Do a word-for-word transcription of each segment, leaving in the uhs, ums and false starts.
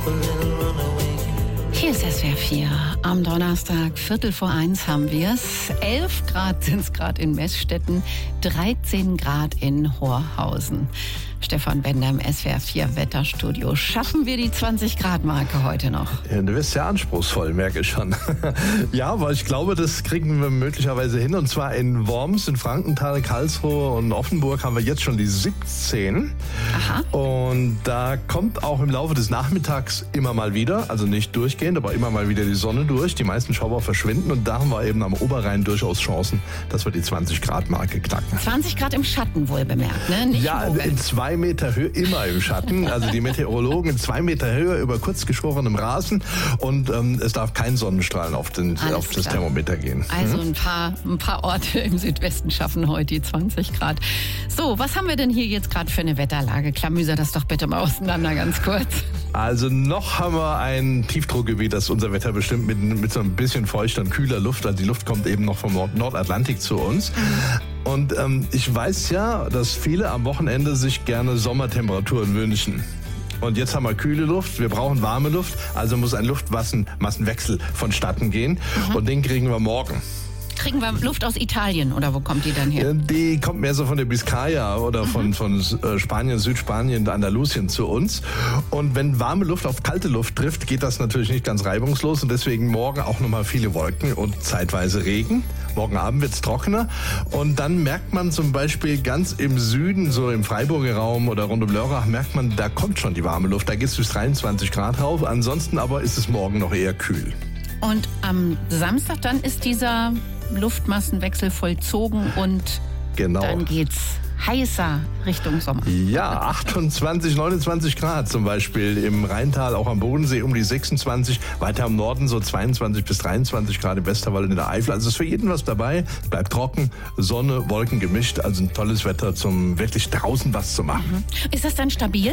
Hier ist S W R vier. Am Donnerstag, Viertel vor eins haben wir es. elf Grad sind es gerade in Meßstetten, dreizehn Grad in Horhausen. Stefan Bender im S W R vier Wetterstudio. Schaffen wir die zwanzig-Grad-Marke heute noch? Ja, du wirst ja anspruchsvoll, merke ich schon. Ja, aber ich glaube, das kriegen wir möglicherweise hin. Und zwar in Worms, in Frankenthal, Karlsruhe und Offenburg haben wir jetzt schon die siebzehn. Aha. Und da kommt auch im Laufe des Nachmittags immer mal wieder, also nicht durchgehend, aber immer mal wieder die Sonne durch. Die meisten Schauer verschwinden und da haben wir eben am Oberrhein durchaus Chancen, dass wir die zwanzig-Grad-Marke knacken. zwanzig Grad im Schatten wohl bemerkt, ne? Nicht ja, oben. in zwei Meter Höhe, immer im Schatten. Also die Meteorologen in zwei Meter Höhe über kurz geschorenem Rasen und ähm, es darf kein Sonnenstrahlen auf, den, auf das Thermometer gehen. Also ein paar, ein paar Orte im Südwesten schaffen heute die zwanzig Grad. So, was haben wir denn hier jetzt gerade für eine Wetterlage? Klamüser das doch bitte mal auseinander ganz kurz. Also noch haben wir ein Tiefdruckgebiet, das unser Wetter bestimmt mit, mit so ein bisschen feuchter und kühler Luft. Also die Luft kommt eben noch vom Nord- Nordatlantik zu uns. Und ähm, ich weiß ja, dass viele am Wochenende sich gerne Sommertemperaturen wünschen. Und jetzt haben wir kühle Luft, wir brauchen warme Luft, also muss ein Luftmassenwechsel vonstatten gehen. Mhm. Und den kriegen wir morgen. Kriegen wir Luft aus Italien oder wo kommt die dann her? Die kommt mehr so von der Biskaya oder von, mhm. von Spanien, Südspanien, Andalusien zu uns. Und wenn warme Luft auf kalte Luft trifft, geht das natürlich nicht ganz reibungslos. Und deswegen morgen auch nochmal viele Wolken und zeitweise Regen. Morgen Abend wird es trockener. Und dann merkt man zum Beispiel ganz im Süden, so im Freiburger Raum oder rund um Lörrach, merkt man, da kommt schon die warme Luft. Da geht es bis dreiundzwanzig Grad rauf. Ansonsten aber ist es morgen noch eher kühl. Und am Samstag dann ist dieser Luftmassenwechsel vollzogen und genau. Dann geht's heißer Richtung Sommer. Ja, achtundzwanzig, neunundzwanzig Grad zum Beispiel im Rheintal, auch am Bodensee um die sechsundzwanzig, weiter im Norden so zweiundzwanzig bis dreiundzwanzig Grad im Westerwald und in der Eifel. Also ist für jeden was dabei, es bleibt trocken, Sonne, Wolken gemischt, also ein tolles Wetter zum wirklich draußen was zu machen. Mhm. Ist das dann stabil?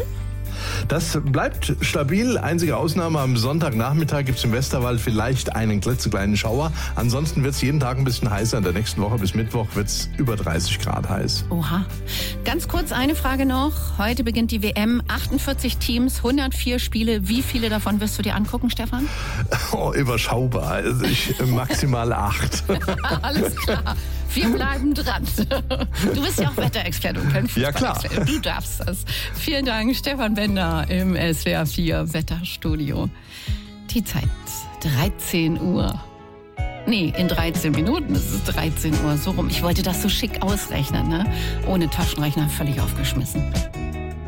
Das bleibt stabil. Einzige Ausnahme, am Sonntagnachmittag gibt es im Westerwald vielleicht einen klitzekleinen Schauer. Ansonsten wird es jeden Tag ein bisschen heißer. In der nächsten Woche bis Mittwoch wird es über dreißig Grad heiß. Oha. Ganz kurz eine Frage noch. Heute beginnt die W M. achtundvierzig Teams, hundertvier Spiele. Wie viele davon wirst du dir angucken, Stefan? Oh, überschaubar. Also ich, maximal acht. Alles klar. Wir bleiben dran. Du bist ja auch Wetterexperte und kein Ja, klar. Du darfst das. Vielen Dank, Stefan Bender im S W R vier Wetterstudio. Die Zeit dreizehn Uhr. Nee, in dreizehn Minuten ist es dreizehn Uhr. So rum. Ich wollte das so schick ausrechnen, ne? Ohne Taschenrechner, völlig aufgeschmissen.